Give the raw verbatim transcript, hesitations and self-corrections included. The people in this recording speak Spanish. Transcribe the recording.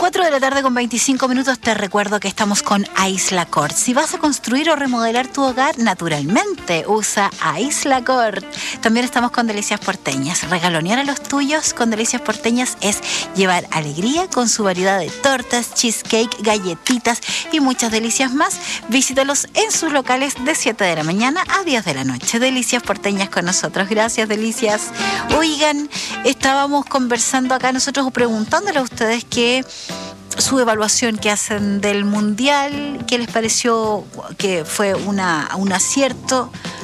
cuatro de la tarde con veinticinco minutos. Te recuerdo que estamos con Aislacort. Si vas a construir o remodelar tu hogar, naturalmente usa Aislacort. También estamos con Delicias Porteñas. Regalonear a los tuyos con Delicias Porteñas es llevar alegría con su variedad de tortas, cheesecake, galletitas y muchas delicias más. Visítalos en sus locales de siete de la mañana a diez de la noche. Delicias Porteñas con nosotros. Gracias, Delicias. Oigan, estábamos conversando acá nosotros, preguntándole a ustedes que su evaluación que hacen del Mundial, qué les pareció que fue una, un acierto